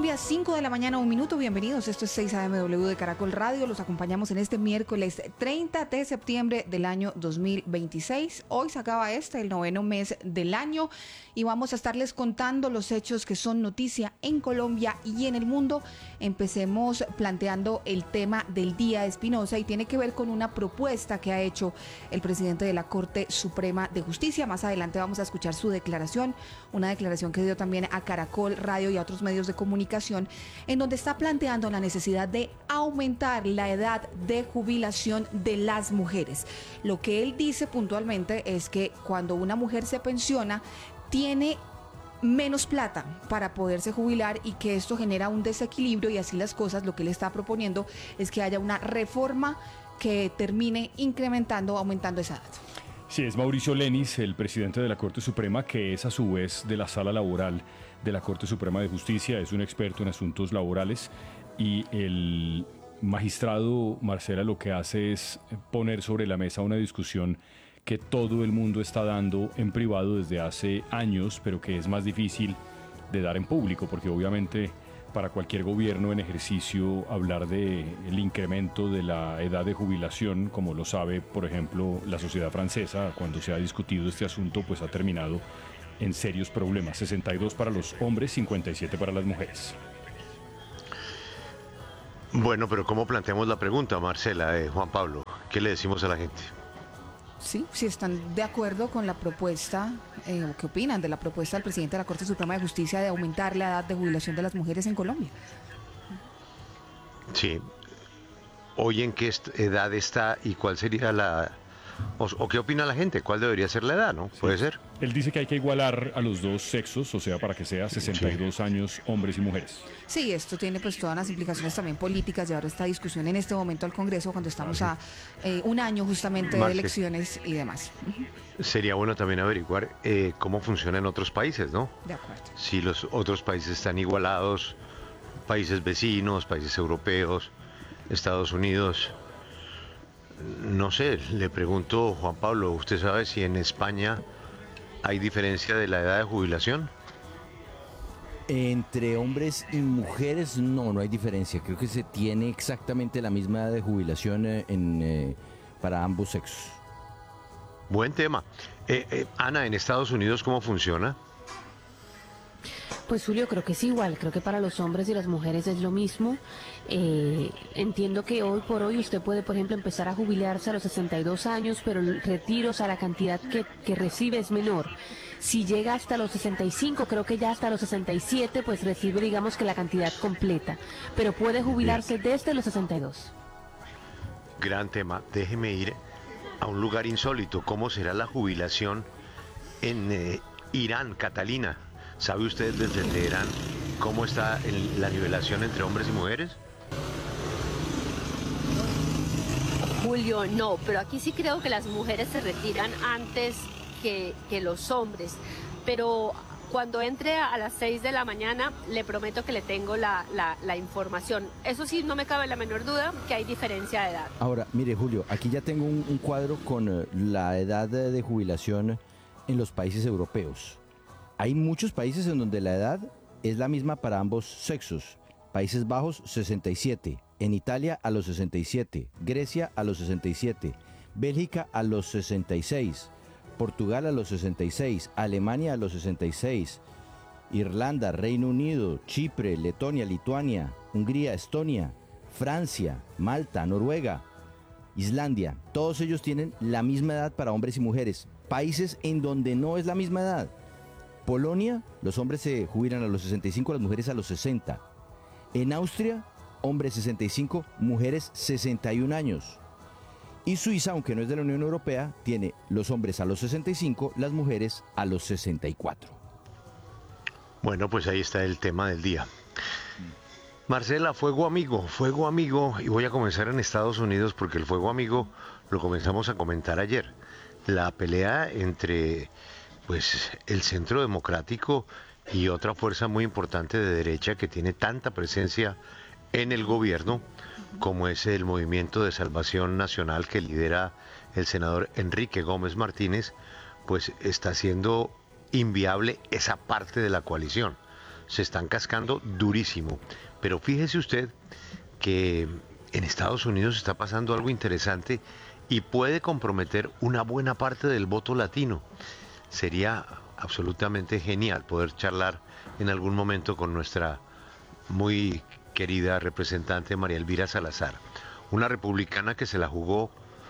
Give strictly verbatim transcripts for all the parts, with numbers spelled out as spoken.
Colombia, cinco de la mañana, un minuto. Bienvenidos. Esto es seis A M W de Caracol Radio. Los acompañamos en este miércoles treinta de septiembre del año dos mil veintiséis. Hoy se acaba este, el noveno mes del año, y vamos a estarles contando los hechos que son noticia en Colombia y en el mundo. Empecemos planteando el tema del día, Espinosa, y tiene que ver con una propuesta que ha hecho el presidente de la Corte Suprema de Justicia. Más adelante vamos a escuchar su declaración, una declaración que dio también a Caracol Radio y a otros medios de comunicación, en donde está planteando la necesidad de aumentar la edad de jubilación de las mujeres. Lo que él dice puntualmente es que cuando una mujer se pensiona, tiene menos plata para poderse jubilar y que esto genera un desequilibrio, y así las cosas, lo que él está proponiendo es que haya una reforma que termine incrementando, aumentando esa edad. Sí, es Mauricio Lenis, el presidente de la Corte Suprema, que es a su vez de la Sala Laboral de la Corte Suprema de Justicia, es un experto en asuntos laborales, y el magistrado Marcela lo que hace es poner sobre la mesa una discusión que todo el mundo está dando en privado desde hace años, pero que es más difícil de dar en público, porque obviamente para cualquier gobierno en ejercicio hablar del incremento de la edad de jubilación, como lo sabe, por ejemplo, la sociedad francesa, cuando se ha discutido este asunto, pues ha terminado en serios problemas. sesenta y dos para los hombres, cincuenta y siete para las mujeres. Bueno, pero ¿cómo planteamos la pregunta, Marcela, eh, Juan Pablo? ¿Qué le decimos a la gente? Sí, si están de acuerdo con la propuesta, eh, o qué opinan de la propuesta del presidente de la Corte Suprema de Justicia de aumentar la edad de jubilación de las mujeres en Colombia. Sí. ¿Hoy en qué edad está y cuál sería la... O, o qué opina la gente? ¿Cuál debería ser la edad, no? Sí. ¿Puede ser? Él dice que hay que igualar a los dos sexos, o sea, para que sea sesenta y dos sí. años hombres y mujeres. Sí, esto tiene pues todas las implicaciones también políticas, llevar esta discusión en este momento al Congreso, cuando estamos a eh, un año justamente Marce. de elecciones y demás. Sería bueno también averiguar eh, cómo funciona en otros países, ¿no? De acuerdo. Si los otros países están igualados, países vecinos, países europeos, Estados Unidos. No sé, le pregunto, Juan Pablo, ¿usted sabe si en España hay diferencia de la edad de jubilación? Entre hombres y mujeres no, no hay diferencia. Creo que se tiene exactamente la misma edad de jubilación en, en, eh, para ambos sexos. Buen tema. Eh, eh, Ana, ¿en Estados Unidos cómo funciona? Pues Julio, creo que es igual, creo que para los hombres y las mujeres es lo mismo. Eh, entiendo que hoy por hoy usted puede, por ejemplo, empezar a jubilarse a los sesenta y dos años, pero el retiro, o sea, la cantidad que, que recibe es menor. Si llega hasta los sesenta y cinco, creo que ya hasta los sesenta y siete, pues recibe, digamos que la cantidad completa, pero puede jubilarse Bien. desde los sesenta y dos. Gran tema. Déjeme ir a un lugar insólito. ¿Cómo será la jubilación en eh, Irán, Catalina? ¿Sabe usted desde Teherán cómo está el, la nivelación entre hombres y mujeres? Julio, no, pero aquí sí creo que las mujeres se retiran antes que, que los hombres. Pero cuando entre a las seis de la mañana, le prometo que le tengo la, la, la información. Eso sí, no me cabe la menor duda que hay diferencia de edad. Ahora, mire, Julio, aquí ya tengo un, un cuadro con uh, la edad de, de jubilación en los países europeos. Hay muchos países en donde la edad es la misma para ambos sexos. Países Bajos, sesenta y siete. En Italia, a los sesenta y siete. Grecia, a los sesenta y siete. Bélgica, a los sesenta y seis. Portugal, a los sesenta y seis. Alemania, a los sesenta y seis. Irlanda, Reino Unido, Chipre, Letonia, Lituania, Hungría, Estonia, Francia, Malta, Noruega, Islandia. Todos ellos tienen la misma edad para hombres y mujeres. Países en donde no es la misma edad. Polonia, los hombres se jubilan a los sesenta y cinco, las mujeres a los sesenta. En Austria, hombres sesenta y cinco, mujeres sesenta y un años. Y Suiza, aunque no es de la Unión Europea, tiene los hombres a los sesenta y cinco, las mujeres a los sesenta y cuatro. Bueno, pues ahí está el tema del día. Marcela, fuego amigo, fuego amigo, y voy a comenzar en Estados Unidos porque el fuego amigo lo comenzamos a comentar ayer. La pelea entre pues el Centro Democrático y otra fuerza muy importante de derecha que tiene tanta presencia en el gobierno como es el Movimiento de Salvación Nacional que lidera el senador Enrique Gómez Martínez, pues está haciendo inviable esa parte de la coalición. se están cascando durísimo. Pero fíjese usted que en Estados Unidos está pasando algo interesante y puede comprometer una buena parte del voto latino. Sería absolutamente genial poder charlar en algún momento con nuestra muy querida representante María Elvira Salazar, una republicana que se la jugó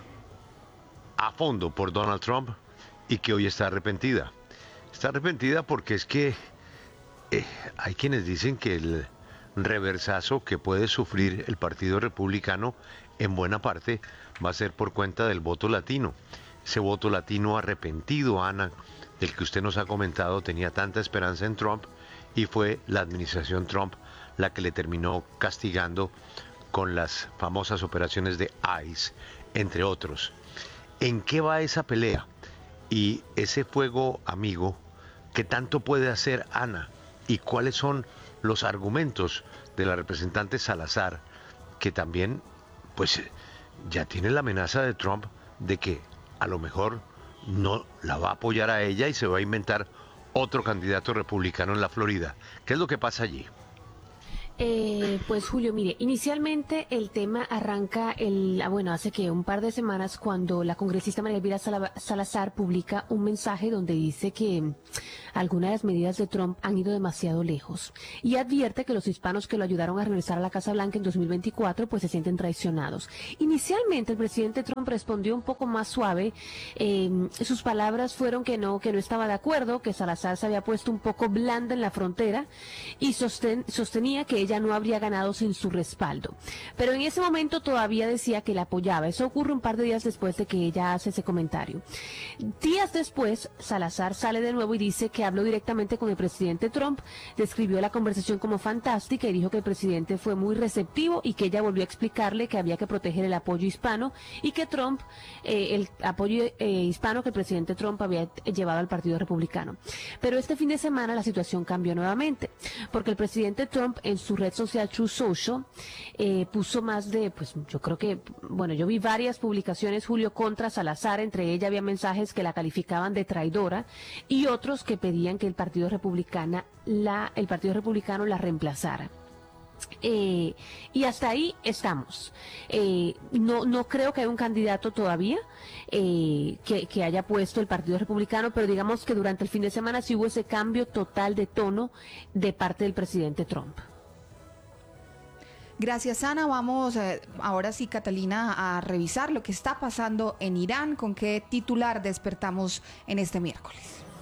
a fondo por Donald Trump y que hoy está arrepentida. Está arrepentida porque es que eh, hay quienes dicen que el reversazo que puede sufrir el Partido Republicano en buena parte va a ser por cuenta del voto latino. Ese voto latino arrepentido, Ana, del que usted nos ha comentado, tenía tanta esperanza en Trump y fue la administración Trump la que le terminó castigando con las famosas operaciones de ICE, entre otros. ¿En qué va esa pelea? Y ese fuego amigo, ¿qué tanto puede hacer Ana? ¿Y cuáles son los argumentos de la representante Salazar, que también, pues, ya tiene la amenaza de Trump de que a lo mejor no la va a apoyar a ella y se va a inventar otro candidato republicano en la Florida? ¿Qué es lo que pasa allí? Eh, pues Julio, mire, inicialmente el tema arranca, el, ah, bueno, hace que un par de semanas cuando la congresista María Elvira Salazar publica un mensaje donde dice que algunas de las medidas de Trump han ido demasiado lejos y advierte que los hispanos que lo ayudaron a regresar a la Casa Blanca en dos mil veinticuatro pues se sienten traicionados. Inicialmente el presidente Trump respondió un poco más suave, eh, sus palabras fueron que no, que no estaba de acuerdo, que Salazar se había puesto un poco blanda en la frontera y sosten, sostenía que ella no habría ganado sin su respaldo. Pero en ese momento todavía decía que la apoyaba. Eso ocurre un par de días después de que ella hace ese comentario. Días después, Salazar sale de nuevo y dice que habló directamente con el presidente Trump, describió la conversación como fantástica y dijo que el presidente fue muy receptivo y que ella volvió a explicarle que había que proteger el apoyo hispano y que Trump, eh, el apoyo eh, hispano que el presidente Trump había llevado al Partido Republicano. Pero este fin de semana la situación cambió nuevamente, porque el presidente Trump en su red social Truth Social eh, puso más de, pues yo creo que, bueno, yo vi varias publicaciones, Julio, contra Salazar, entre ellas había mensajes que la calificaban de traidora y otros que pedían que el Partido Republicana la, el Partido Republicano la reemplazara. Eh, y hasta ahí estamos. Eh, no, no creo que haya un candidato todavía eh, que, que haya puesto el Partido Republicano, pero digamos que durante el fin de semana sí hubo ese cambio total de tono de parte del presidente Trump. Gracias, Ana. Vamos eh, ahora sí, Catalina, a revisar lo que está pasando en Irán. ¿Con qué titular despertamos en este miércoles?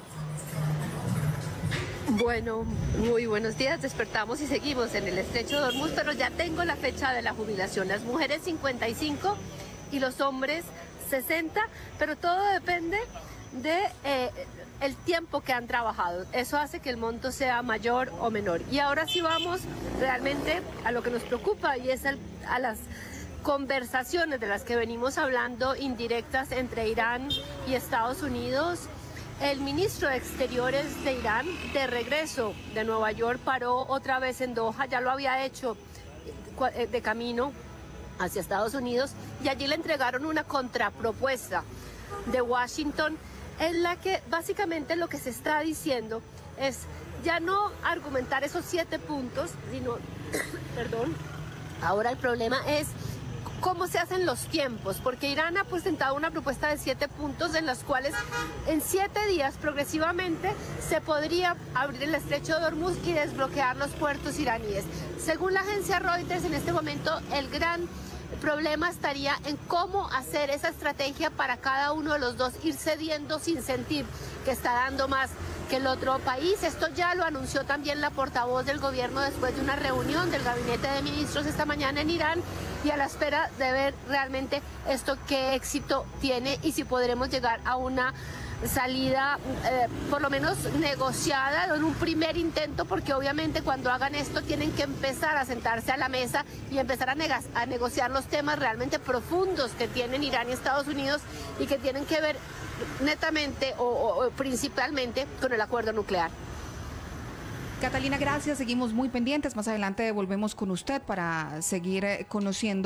Bueno, muy buenos días. Despertamos y seguimos en el estrecho de Hormuz, pero ya tengo la fecha de la jubilación. Las mujeres cincuenta y cinco y los hombres sesenta, pero todo depende de eh, el tiempo que han trabajado. Eso hace que el monto sea mayor o menor. Y ahora sí vamos realmente a lo que nos preocupa y es el, a las conversaciones de las que venimos hablando, indirectas entre Irán y Estados Unidos. El ministro de Exteriores de Irán, de regreso de Nueva York, paró otra vez en Doha, ya lo había hecho de camino hacia Estados Unidos, y allí le entregaron una contrapropuesta de Washington en la que básicamente lo que se está diciendo es ya no argumentar esos siete puntos, sino, perdón, ahora el problema es cómo se hacen los tiempos, porque Irán ha presentado una propuesta de siete puntos en las cuales en siete días progresivamente se podría abrir el estrecho de Hormuz y desbloquear los puertos iraníes. Según la agencia Reuters, en este momento el gran problema estaría en cómo hacer esa estrategia para cada uno de los dos, ir cediendo sin sentir que está dando más que el otro país. Esto ya lo anunció también la portavoz del gobierno después de una reunión del gabinete de ministros esta mañana en Irán, y a la espera de ver realmente esto qué éxito tiene y si podremos llegar a una salida eh, por lo menos negociada en un primer intento, porque obviamente cuando hagan esto tienen que empezar a sentarse a la mesa y empezar a, a negociar los temas realmente profundos que tienen Irán y Estados Unidos y que tienen que ver netamente o, o, o principalmente con el acuerdo nuclear. Catalina, gracias. Seguimos muy pendientes. Más adelante volvemos con usted para seguir conociendo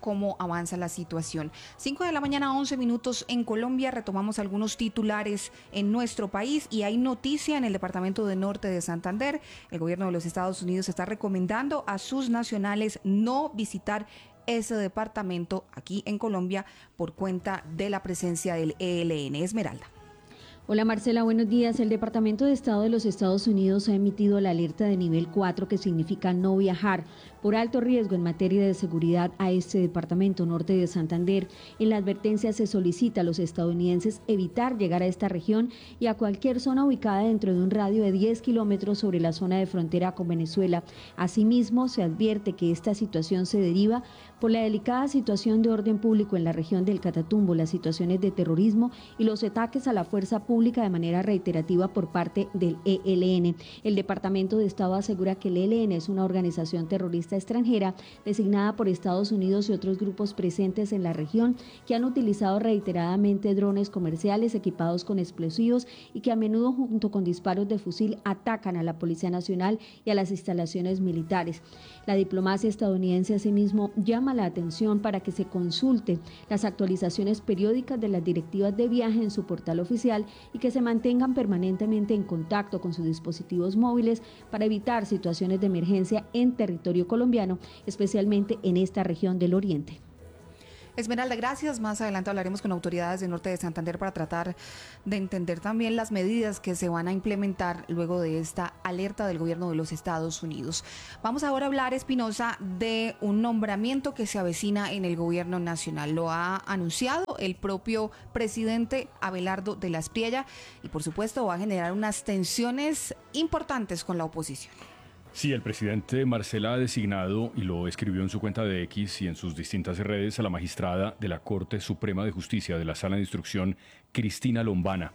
cómo avanza la situación. cinco de la mañana, once minutos en Colombia. Retomamos algunos titulares en nuestro país y hay noticia en el departamento de Norte de Santander. El gobierno de los Estados Unidos está recomendando a sus nacionales no visitar ese departamento aquí en Colombia por cuenta de la presencia del E L N. Esmeralda. Hola Marcela, buenos días. El Departamento de Estado de los Estados Unidos ha emitido la alerta de nivel cuatro, que significa no viajar por alto riesgo en materia de seguridad a este departamento norte de Santander. En la advertencia se solicita a los estadounidenses evitar llegar a esta región y a cualquier zona ubicada dentro de un radio de diez kilómetros sobre la zona de frontera con Venezuela. Asimismo, se advierte que esta situación se deriva por la delicada situación de orden público en la región del Catatumbo, las situaciones de terrorismo y los ataques a la fuerza pública de manera reiterativa por parte del E L N. El Departamento de Estado asegura que el E L N es una organización terrorista extranjera designada por Estados Unidos y otros grupos presentes en la región que han utilizado reiteradamente drones comerciales equipados con explosivos y que a menudo junto con disparos de fusil atacan a la Policía Nacional y a las instalaciones militares. La diplomacia estadounidense asimismo llama la atención para que se consulte las actualizaciones periódicas de las directivas de viaje en su portal oficial y que se mantengan permanentemente en contacto con sus dispositivos móviles para evitar situaciones de emergencia en territorio colombiano, especialmente en esta región del Oriente. Esmeralda, gracias. Más adelante hablaremos con autoridades del norte de Santander para tratar de entender también las medidas que se van a implementar luego de esta alerta del gobierno de los Estados Unidos. Vamos ahora a hablar, Espinosa, de un nombramiento que se avecina en el gobierno nacional. Lo ha anunciado el propio presidente Abelardo de la Espriella y por supuesto va a generar unas tensiones importantes con la oposición. Sí, el presidente Marcela ha designado, y lo escribió en su cuenta de X y en sus distintas redes, a la magistrada de la Corte Suprema de Justicia de la Sala de Instrucción, Cristina Lombana,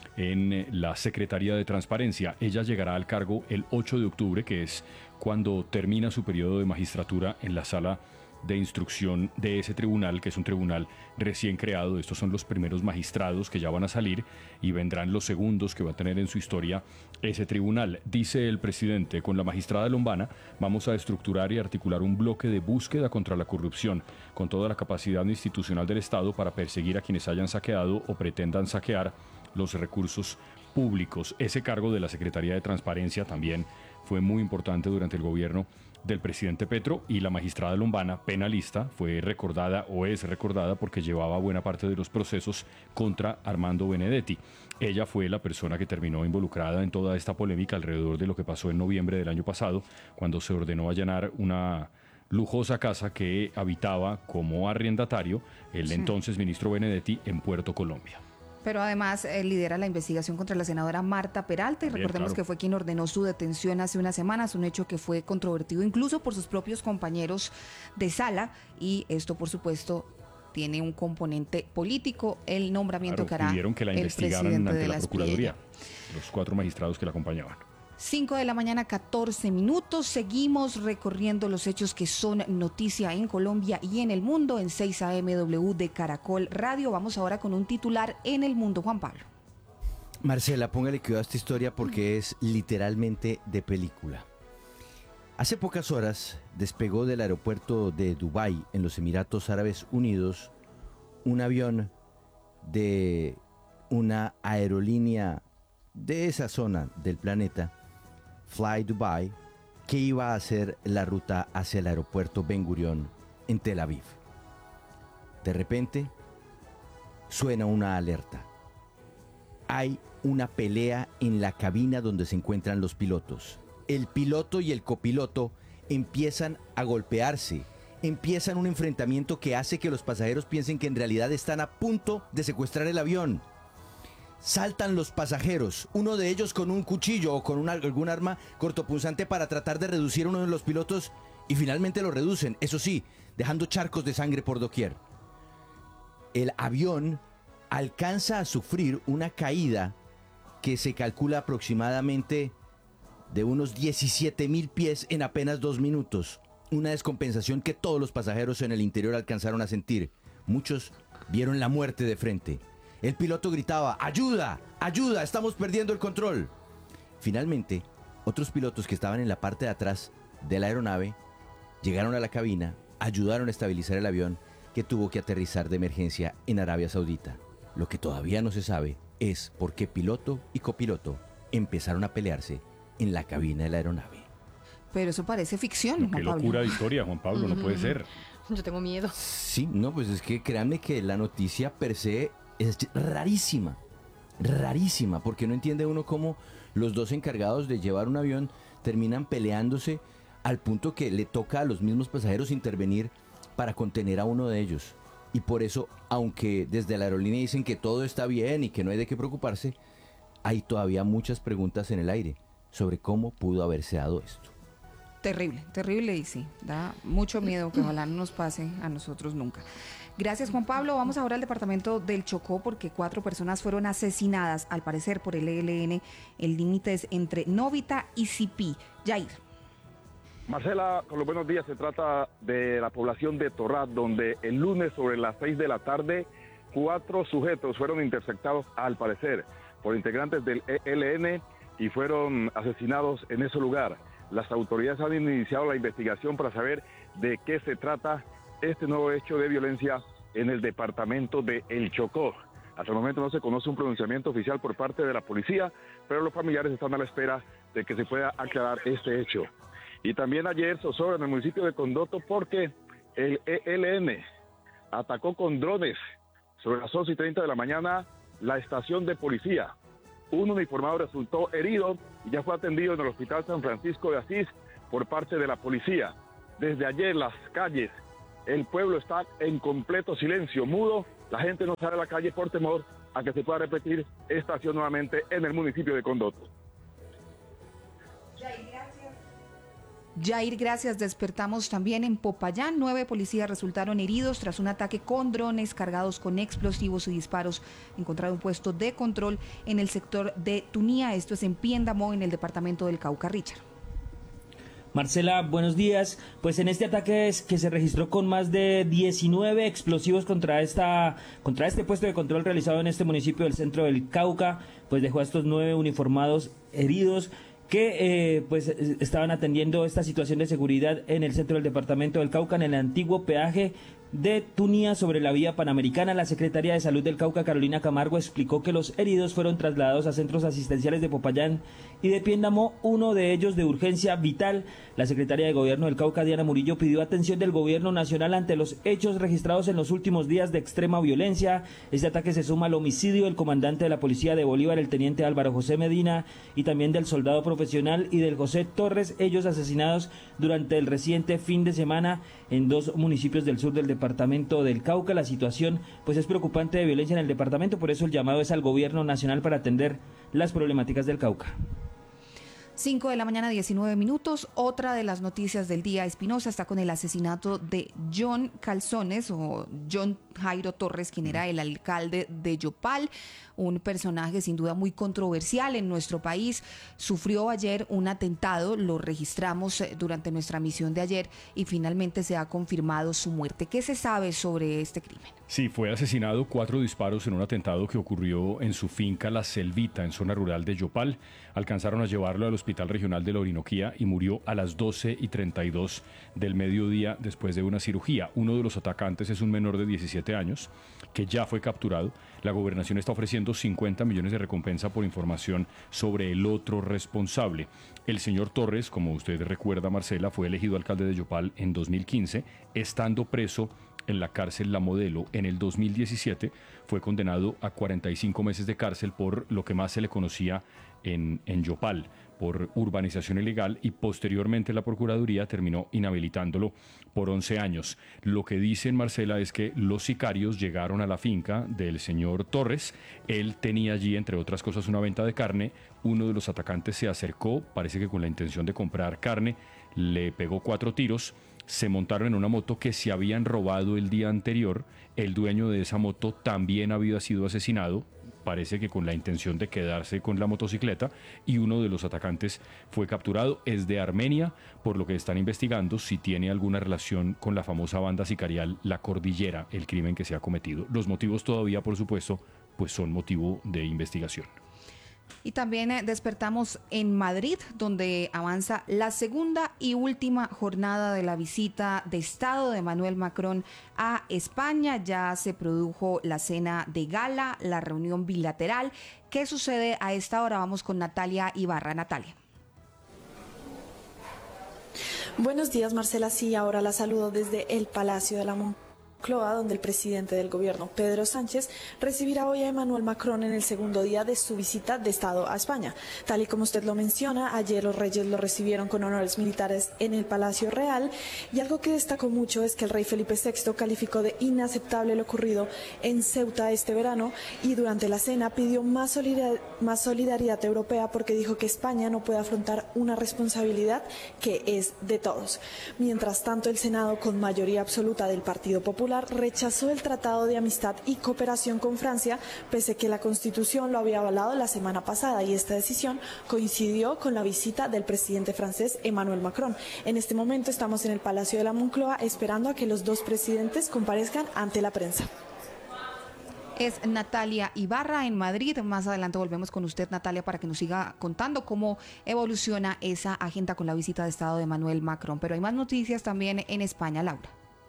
en la Secretaría de Transparencia. Ella llegará al cargo el ocho de octubre, que es cuando termina su periodo de magistratura en la Sala de Instrucción de ese tribunal, que es un tribunal recién creado. Estos son los primeros magistrados que ya van a salir y vendrán los segundos que va a tener en su historia ese tribunal. Dice el presidente: con la magistrada Lombana vamos a estructurar y articular un bloque de búsqueda contra la corrupción, con toda la capacidad institucional del Estado para perseguir a quienes hayan saqueado o pretendan saquear los recursos públicos. Ese cargo de la Secretaría de Transparencia también fue muy importante durante el gobierno del presidente Petro, y la magistrada Lombana, penalista, fue recordada o es recordada porque llevaba buena parte de los procesos contra Armando Benedetti. Ella fue la persona que terminó involucrada en toda esta polémica alrededor de lo que pasó en noviembre del año pasado, cuando se ordenó allanar una lujosa casa que habitaba como arrendatario el sí. entonces ministro Benedetti en Puerto Colombia. Pero además eh, lidera la investigación contra la senadora Marta Peralta y Bien, recordemos claro. que fue quien ordenó su detención hace unas semanas, un hecho que fue controvertido incluso por sus propios compañeros de sala, y esto por supuesto tiene un componente político, el nombramiento claro, que hará pidieron que la el investigaran presidente ante de la la Procuraduría, los cuatro magistrados que la acompañaban. cinco de la mañana, catorce minutos. Seguimos recorriendo los hechos que son noticia en Colombia y en el mundo en seis A M W de Caracol Radio. Vamos ahora con un titular en el mundo, Juan Pablo. Marcela, póngale cuidado a esta historia porque es literalmente de película. Hace pocas horas despegó del aeropuerto de Dubái, en los Emiratos Árabes Unidos, un avión de una aerolínea de esa zona del planeta, Fly Dubai, que iba a hacer la ruta hacia el aeropuerto Ben Gurión en Tel Aviv. De repente, suena una alerta. Hay una pelea en la cabina donde se encuentran los pilotos. El piloto y el copiloto empiezan a golpearse, empiezan un enfrentamiento que hace que los pasajeros piensen que en realidad están a punto de secuestrar el avión. Saltan los pasajeros, uno de ellos con un cuchillo o con una, algún arma cortopunzante para tratar de reducir a uno de los pilotos, y finalmente lo reducen, eso sí, dejando charcos de sangre por doquier. El avión alcanza a sufrir una caída que se calcula aproximadamente de unos diecisiete mil pies en apenas dos minutos. Una descompensación que todos los pasajeros en el interior alcanzaron a sentir. Muchos vieron la muerte de frente. El piloto gritaba: ¡ayuda! ¡ayuda! ¡Estamos perdiendo el control! Finalmente, otros pilotos que estaban en la parte de atrás de la aeronave llegaron a la cabina ayudaron a estabilizar el avión que tuvo que aterrizar de emergencia en Arabia Saudita. Lo que todavía no se sabe es por qué piloto y copiloto empezaron a pelearse en la cabina de la aeronave. Pero eso parece ficción, No, Juan qué Pablo. locura de historia, Juan Pablo, no puede ser. Yo tengo miedo. Sí, no, pues es que créanme que la noticia per se es rarísima, rarísima, porque no entiende uno cómo los dos encargados de llevar un avión terminan peleándose al punto que le toca a los mismos pasajeros intervenir para contener a uno de ellos. Y por eso, aunque desde la aerolínea dicen que todo está bien y que no hay de qué preocuparse, hay todavía muchas preguntas en el aire sobre cómo pudo haberse dado esto. Terrible, terrible y sí, da mucho miedo que ojalá no nos pase a nosotros nunca. Gracias, Juan Pablo. Vamos ahora al departamento del Chocó porque cuatro personas fueron asesinadas, al parecer por el E L N. El límite es entre Novita y Sipí. Yair. Marcela, con los buenos días, se trata de la población de Torrat, donde el lunes sobre las seis de la tarde, cuatro sujetos fueron interceptados, al parecer, por integrantes del E L N y fueron asesinados en ese lugar. Las autoridades han iniciado la investigación para saber de qué se trata este nuevo hecho de violencia en el departamento de El Chocó. Hasta el momento no se conoce un pronunciamiento oficial por parte de la policía, pero los familiares están a la espera de que se pueda aclarar este hecho. Y también ayer zozobra en el municipio de Condoto porque el E L N atacó con drones sobre las once y treinta de la mañana la estación de policía. Un uniformado resultó herido y ya fue atendido en el Hospital San Francisco de Asís por parte de la policía. Desde ayer las calles, el pueblo está en completo silencio, mudo. La gente no sale a la calle por temor a que se pueda repetir esta acción nuevamente en el municipio de Condoto. Jair, gracias. Despertamos también en Popayán. Nueve policías resultaron heridos tras un ataque con drones cargados con explosivos y disparos encontrado un puesto de control en el sector de Tunía. Esto es en Piendamó, en el departamento del Cauca. Richard. Marcela, buenos días. Pues en este ataque es que se registró con más de diecinueve explosivos contra esta contra este puesto de control realizado en este municipio del centro del Cauca, pues dejó a estos nueve uniformados heridos que eh, pues estaban atendiendo esta situación de seguridad en el centro del departamento del Cauca, en el antiguo peaje de Tunía sobre la vía panamericana. La secretaria de Salud del Cauca, Carolina Camargo, explicó que los heridos fueron trasladados a centros asistenciales de Popayán y de Piendamó, uno de ellos de urgencia vital. La secretaria de Gobierno del Cauca, Diana Murillo, pidió atención del gobierno nacional ante los hechos registrados en los últimos días de extrema violencia. Este ataque se suma al homicidio del comandante de la policía de Bolívar, el teniente Álvaro José Medina, y también del soldado profesional y del José Torres, ellos asesinados durante el reciente fin de semana en dos municipios del sur del departamento del Cauca. La situación pues es preocupante de violencia en el departamento, por eso el llamado es al gobierno nacional para atender las problemáticas del Cauca. cinco de la mañana, diecinueve minutos. Otra de las noticias del día, Espinosa, está con el asesinato de John Calzones o John Jairo Torres, quien era el alcalde de Yopal, un personaje sin duda muy controversial en nuestro país. Sufrió ayer un atentado, lo registramos durante nuestra misión de ayer y finalmente se ha confirmado su muerte. ¿Qué se sabe sobre este crimen? Sí, fue asesinado, cuatro disparos en un atentado que ocurrió en su finca La Selvita, en zona rural de Yopal. Alcanzaron a llevarlo al Hospital Regional de la Orinoquía y murió a las doce y treinta y dos del mediodía después de una cirugía. Uno de los atacantes es un menor de diecisiete años que ya fue capturado. La gobernación está ofreciendo cincuenta millones de recompensa por información sobre el otro responsable. El señor Torres, como usted recuerda, Marcela, fue elegido alcalde de Yopal en dos mil quince, estando preso en la cárcel La Modelo. En el dos mil diecisiete fue condenado a cuarenta y cinco meses de cárcel por lo que más se le conocía en, en Yopal, por urbanización ilegal, y posteriormente la Procuraduría terminó inhabilitándolo por once años. Lo que dicen, Marcela, es que los sicarios llegaron a la finca del señor Torres. Él tenía allí, entre otras cosas, una venta de carne. Uno de los atacantes se acercó, parece que con la intención de comprar carne, le pegó cuatro tiros. Se montaron en una moto que se habían robado el día anterior. El dueño de esa moto también había sido asesinado, parece que con la intención de quedarse con la motocicleta, y uno de los atacantes fue capturado. Es de Armenia, por lo que están investigando si tiene alguna relación con la famosa banda sicarial La Cordillera, el crimen que se ha cometido. Los motivos todavía, por supuesto, pues son motivo de investigación. Y también eh, despertamos en Madrid, donde avanza la segunda y última jornada de la visita de Estado de Emmanuel Macron a España. Ya se produjo la cena de gala, la reunión bilateral. ¿Qué sucede a esta hora? Vamos con Natalia Ibarra. Natalia. Buenos días, Marcela. Sí, ahora la saludo desde el Palacio de la Moncloa, donde el presidente del gobierno, Pedro Sánchez, recibirá hoy a Emmanuel Macron en el segundo día de su visita de Estado a España. Tal y como usted lo menciona, ayer los reyes lo recibieron con honores militares en el Palacio Real, y algo que destacó mucho es que el rey Felipe sexto calificó de inaceptable lo ocurrido en Ceuta este verano, y durante la cena pidió más solidaridad, más solidaridad europea, porque dijo que España no puede afrontar una responsabilidad que es de todos. Mientras tanto, el Senado, con mayoría absoluta del Partido Popular, rechazó el Tratado de Amistad y Cooperación con Francia, pese a que la Constitución lo había avalado la semana pasada, y esta decisión coincidió con la visita del presidente francés Emmanuel Macron. En este momento estamos en el Palacio de la Moncloa esperando a que los dos presidentes comparezcan ante la prensa. Es Natalia Ibarra en Madrid. Más adelante volvemos con usted, Natalia, para que nos siga contando cómo evoluciona esa agenda con la visita de Estado de Emmanuel Macron. Pero hay más noticias también en España, Laura.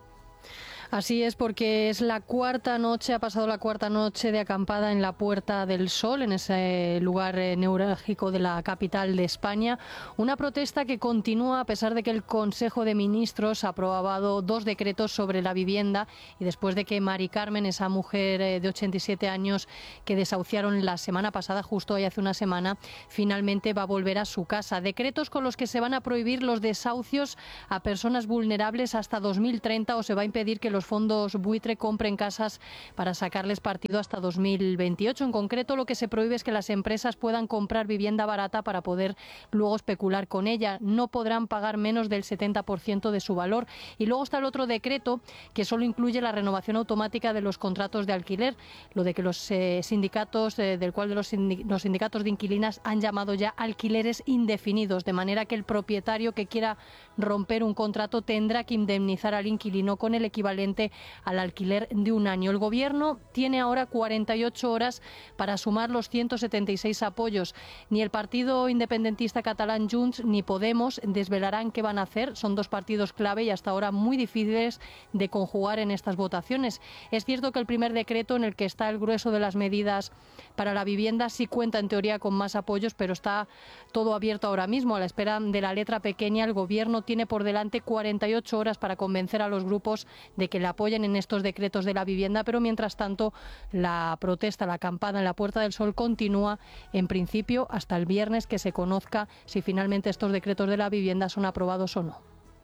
Así es, porque es la cuarta noche, ha pasado la cuarta noche de acampada en la Puerta del Sol, en ese lugar eh, neurálgico de la capital de España. Una protesta que continúa a pesar de que el Consejo de Ministros ha aprobado dos decretos sobre la vivienda, y después de que Mari Carmen, esa mujer eh, de ochenta y siete años que desahuciaron la semana pasada, justo hoy hace una semana, finalmente va a volver a su casa. Decretos con los que se van a prohibir los desahucios a personas vulnerables hasta dos mil treinta, o se va a impedir que los fondos buitre compren casas para sacarles partido hasta dos mil veintiocho. En concreto, lo que se prohíbe es que las empresas puedan comprar vivienda barata para poder luego especular con ella. No podrán pagar menos del setenta por ciento de su valor. Y luego está el otro decreto, que solo incluye la renovación automática de los contratos de alquiler, lo de que los eh, sindicatos, eh, del cual de los, sindic- los sindicatos de inquilinas han llamado ya alquileres indefinidos, de manera que el propietario que quiera romper un contrato tendrá que indemnizar al inquilino con el equivalente al alquiler de un año. El Gobierno tiene ahora cuarenta y ocho horas para sumar los ciento setenta y seis apoyos. Ni el partido independentista catalán Junts ni Podemos desvelarán qué van a hacer. Son dos partidos clave y hasta ahora muy difíciles de conjugar en estas votaciones. Es cierto que el primer decreto, en el que está el grueso de las medidas para la vivienda, sí cuenta en teoría con más apoyos, pero está todo abierto ahora mismo. A la espera de la letra pequeña, el Gobierno tiene por delante cuarenta y ocho horas para convencer a los grupos de que le apoyen en estos decretos de la vivienda, pero mientras tanto la protesta, la acampada en la Puerta del Sol continúa, en principio hasta el viernes que se conozca si finalmente estos decretos de la vivienda son aprobados o no.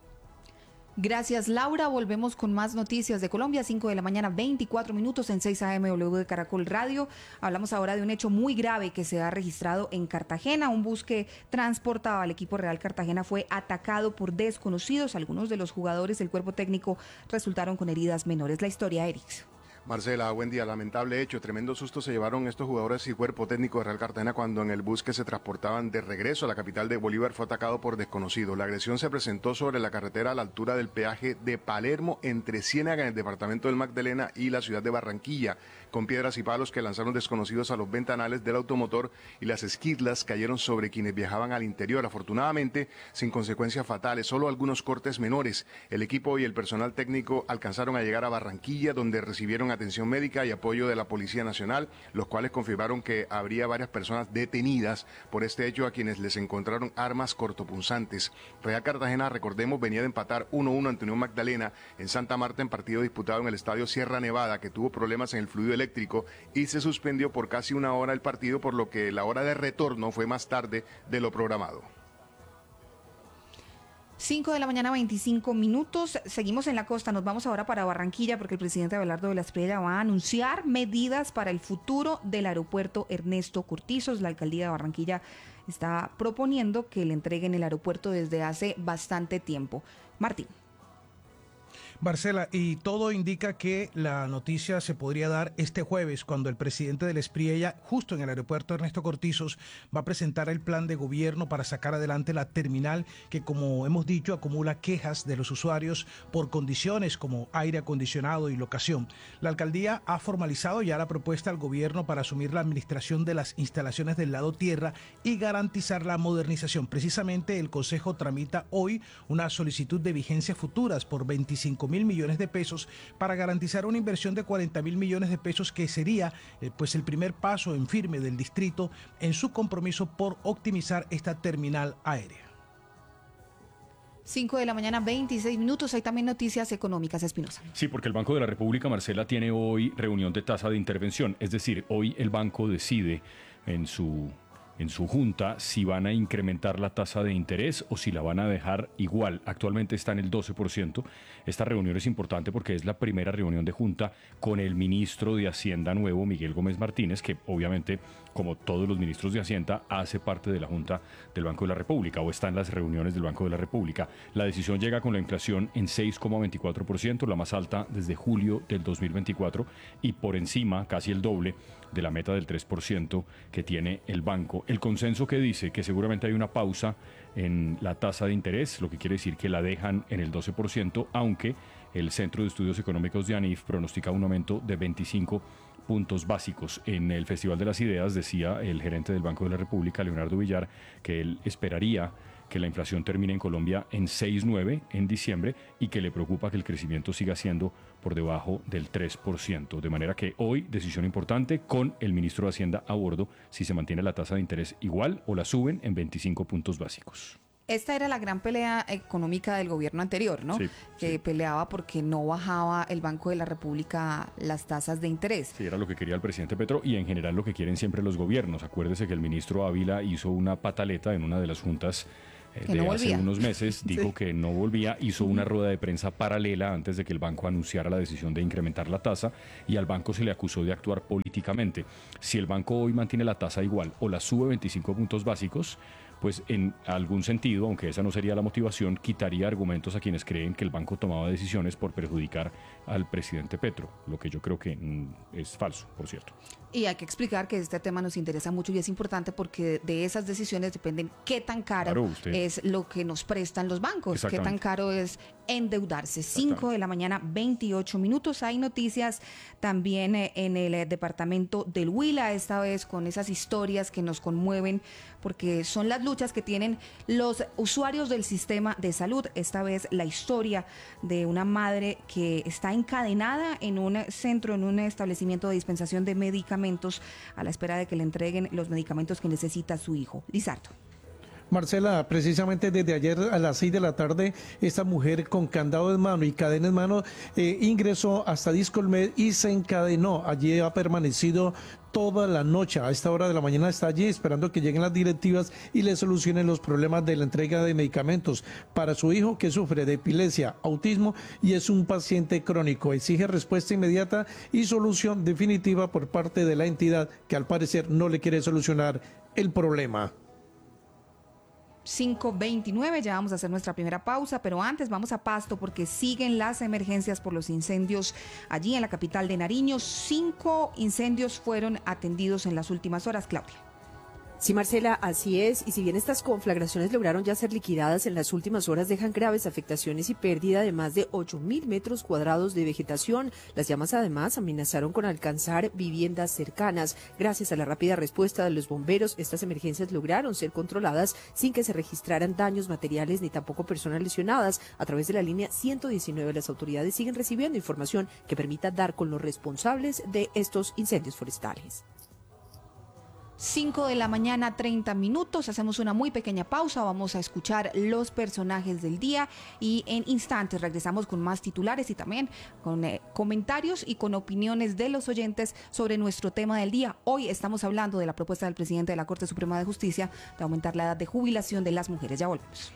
Gracias, Laura. Volvemos con más noticias de Colombia, cinco de la mañana, veinticuatro minutos en seis A M W de Caracol Radio. Hablamos ahora de un hecho muy grave que se ha registrado en Cartagena. Un bus que transportaba al equipo Real Cartagena fue atacado por desconocidos. Algunos de los jugadores del cuerpo técnico resultaron con heridas menores. La historia, Erix. Marcela, buen día. Lamentable hecho, tremendo susto se llevaron estos jugadores y cuerpo técnico de Real Cartagena cuando en el bus que se transportaban de regreso a la capital de Bolívar fue atacado por desconocidos. La agresión se presentó sobre la carretera a la altura del peaje de Palermo, entre Ciénaga, en el departamento del Magdalena, y la ciudad de Barranquilla, con piedras y palos que lanzaron desconocidos a los ventanales del automotor, y las esquirlas cayeron sobre quienes viajaban al interior. Afortunadamente, sin consecuencias fatales, solo algunos cortes menores. El equipo y el personal técnico alcanzaron a llegar a Barranquilla, donde recibieron atención médica y apoyo de la Policía Nacional, los cuales confirmaron que habría varias personas detenidas por este hecho, a quienes les encontraron armas cortopunzantes. Real Cartagena, recordemos, venía de empatar uno uno ante Unión Magdalena en Santa Marta, en partido disputado en el estadio Sierra Nevada, que tuvo problemas en el fluido eléctrico y se suspendió por casi una hora el partido, por lo que la hora de retorno fue más tarde de lo programado. cinco de la mañana, veinticinco minutos. Seguimos en la costa. Nos vamos ahora para Barranquilla, porque el presidente Abelardo de la Espriella va a anunciar medidas para el futuro del aeropuerto Ernesto Cortizos. La alcaldía de Barranquilla está proponiendo que le entreguen el aeropuerto desde hace bastante tiempo. Martín. Marcela, y todo indica que la noticia se podría dar este jueves cuando el presidente del Espriella, justo en el aeropuerto Ernesto Cortizos, va a presentar el plan de gobierno para sacar adelante la terminal que, como hemos dicho, acumula quejas de los usuarios por condiciones como aire acondicionado y locación. La alcaldía ha formalizado ya la propuesta al gobierno para asumir la administración de las instalaciones del lado tierra y garantizar la modernización. Precisamente el Consejo tramita hoy una solicitud de vigencias futuras por veinticinco mil millones de pesos para garantizar una inversión de cuarenta mil millones de pesos que sería eh, pues el primer paso en firme del distrito en su compromiso por optimizar esta terminal aérea. cinco de la mañana, veintiséis minutos. Hay también noticias económicas, Espinosa. Sí, porque el Banco de la República, Marcela, tiene hoy reunión de tasa de intervención. Es decir, hoy el banco decide en su... en su junta si van a incrementar la tasa de interés o si la van a dejar igual. Actualmente está en el doce por ciento. Esta reunión es importante porque es la primera reunión de junta con el ministro de Hacienda nuevo, Miguel Gómez Martínez, que obviamente, como todos los ministros de Hacienda, hace parte de la Junta del Banco de la República o está en las reuniones del Banco de la República. La decisión llega con la inflación en seis coma veinticuatro por ciento, la más alta desde julio del dos mil veinticuatro y por encima, casi el doble, de la meta del tres por ciento que tiene el banco. El consenso que dice que seguramente hay una pausa en la tasa de interés, lo que quiere decir que la dejan en el doce por ciento, aunque el Centro de Estudios Económicos de ANIF pronostica un aumento de veinticinco puntos básicos. En el Festival de las Ideas decía el gerente del Banco de la República, Leonardo Villar, que él esperaría que la inflación termine en Colombia en seis coma nueve en diciembre y que le preocupa que el crecimiento siga siendo por debajo del tres por ciento. De manera que hoy, decisión importante con el ministro de Hacienda a bordo, si se mantiene la tasa de interés igual o la suben en veinticinco puntos básicos. Esta era la gran pelea económica del gobierno anterior, ¿no? Sí, que sí. peleaba porque no bajaba el Banco de la República las tasas de interés. Sí, era lo que quería el presidente Petro y en general lo que quieren siempre los gobiernos. Acuérdese que el ministro Ávila hizo una pataleta en una de las juntas eh, de no hace unos meses, dijo Sí. que no volvía, hizo una rueda de prensa paralela antes de que el banco anunciara la decisión de incrementar la tasa y al banco se le acusó de actuar políticamente. Si el banco hoy mantiene la tasa igual o la sube veinticinco puntos básicos, pues en algún sentido, aunque esa no sería la motivación, quitaría argumentos a quienes creen que el banco tomaba decisiones por perjudicar al presidente Petro, lo que yo creo que mm, es falso, por cierto. Y hay que explicar que este tema nos interesa mucho y es importante porque de esas decisiones dependen qué tan caro Claro, usted- es lo que nos prestan los bancos, qué tan Exactamente. caro es endeudarse. cinco de la mañana, veintiocho minutos. Hay noticias también eh, en el eh, departamento del Huila, esta vez con esas historias que nos conmueven porque son las luchas que tienen los usuarios del sistema de salud. Esta vez la historia de una madre que está encadenada en un centro, en un establecimiento de dispensación de medicamentos a la espera de que le entreguen los medicamentos que necesita su hijo. Lizardo. Marcela, precisamente desde ayer a las seis de la tarde, esta mujer con candado en mano y cadena en mano eh, ingresó hasta Discolmed y se encadenó. Allí ha permanecido toda la noche. A esta hora de la mañana está allí esperando que lleguen las directivas y le solucionen los problemas de la entrega de medicamentos para su hijo que sufre de epilepsia, autismo y es un paciente crónico. Exige respuesta inmediata y solución definitiva por parte de la entidad que al parecer no le quiere solucionar el problema. cinco veintinueve, ya vamos a hacer nuestra primera pausa, pero antes vamos a Pasto porque siguen las emergencias por los incendios allí en la capital de Nariño. Cinco incendios fueron atendidos en las últimas horas, Claudia. Sí, Marcela, así es. Y si bien estas conflagraciones lograron ya ser liquidadas en las últimas horas, dejan graves afectaciones y pérdida de más de ocho mil metros cuadrados de vegetación. Las llamas además amenazaron con alcanzar viviendas cercanas. Gracias a la rápida respuesta de los bomberos, estas emergencias lograron ser controladas sin que se registraran daños materiales ni tampoco personas lesionadas. A través de la línea ciento diecinueve, las autoridades siguen recibiendo información que permita dar con los responsables de estos incendios forestales. cinco de la mañana, treinta minutos. Hacemos una muy pequeña pausa. Vamos a escuchar los personajes del día y en instantes regresamos con más titulares y también con eh, comentarios y con opiniones de los oyentes sobre nuestro tema del día. Hoy estamos hablando de la propuesta del presidente de la Corte Suprema de Justicia de aumentar la edad de jubilación de las mujeres. Ya volvemos.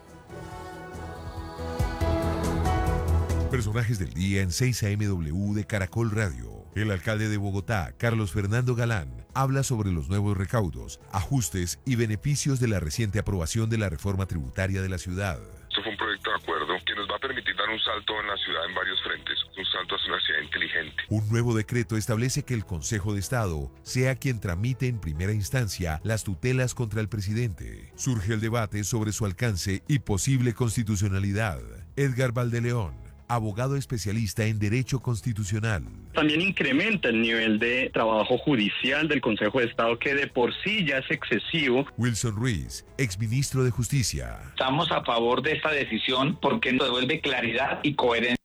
Personajes del día en seis A M W de Caracol Radio. El alcalde de Bogotá, Carlos Fernando Galán, habla sobre los nuevos recaudos, ajustes y beneficios de la reciente aprobación de la reforma tributaria de la ciudad. Su fue un proyecto de acuerdo que nos va a permitir dar un salto en la ciudad en varios frentes, un salto hacia una ciudad inteligente. Un nuevo decreto establece que el Consejo de Estado sea quien tramite en primera instancia las tutelas contra el presidente. Surge el debate sobre su alcance y posible constitucionalidad. Edgar Valdeleón, abogado especialista en Derecho Constitucional. También incrementa el nivel de trabajo judicial del Consejo de Estado, que de por sí ya es excesivo. Wilson Ruiz, exministro de Justicia. Estamos a favor de esta decisión porque nos devuelve claridad y coherencia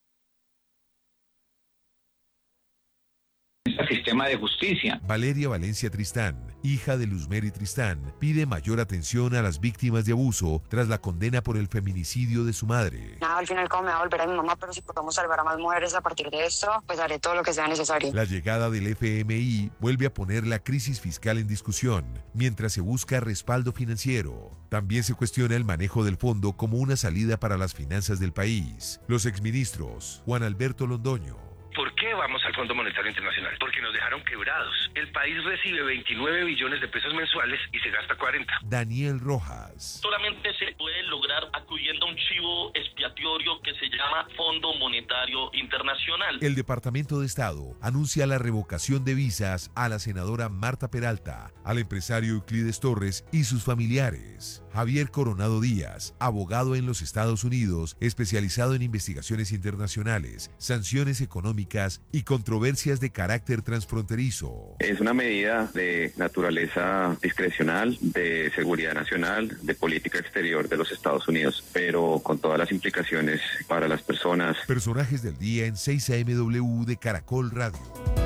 al sistema de justicia. Valeria Valencia Tristán, hija de Luzmeri Tristán, pide mayor atención a las víctimas de abuso tras la condena por el feminicidio de su madre. Nada, al final como me va a volver a mi mamá, pero si podemos salvar a más mujeres a partir de esto, pues haré todo lo que sea necesario. La llegada del F M I vuelve a poner la crisis fiscal en discusión, mientras se busca respaldo financiero. También se cuestiona el manejo del fondo como una salida para las finanzas del país. Los exministros, Juan Alberto Londoño. ¿Por qué vamos al Fondo Monetario Internacional? Porque nos dejaron quebrados. El país recibe veintinueve billones de pesos mensuales y se gasta cuarenta. Daniel Rojas. Solamente se puede lograr acudiendo a un chivo expiatorio que se llama Fondo Monetario Internacional. El Departamento de Estado anuncia la revocación de visas a la senadora Marta Peralta, al empresario Euclides Torres y sus familiares. Javier Coronado Díaz, abogado en los Estados Unidos, especializado en investigaciones internacionales, sanciones económicas y controversias de carácter transfronterizo. Es una medida de naturaleza discrecional, de seguridad nacional, de política exterior de los Estados Unidos, pero con todas las implicaciones para las personas. Personajes del día en seis A M W de Caracol Radio.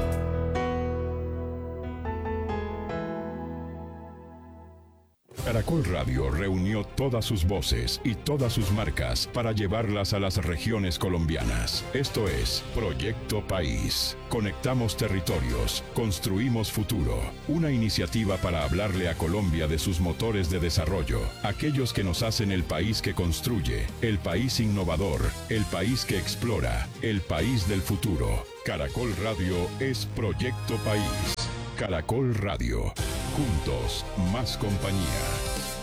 Caracol Radio reunió todas sus voces y todas sus marcas para llevarlas a las regiones colombianas. Esto es Proyecto País. Conectamos territorios, construimos futuro. Una iniciativa para hablarle a Colombia de sus motores de desarrollo, aquellos que nos hacen el país que construye, el país innovador, el país que explora, el país del futuro. Caracol Radio es Proyecto País. Caracol Radio. Juntos, más compañía.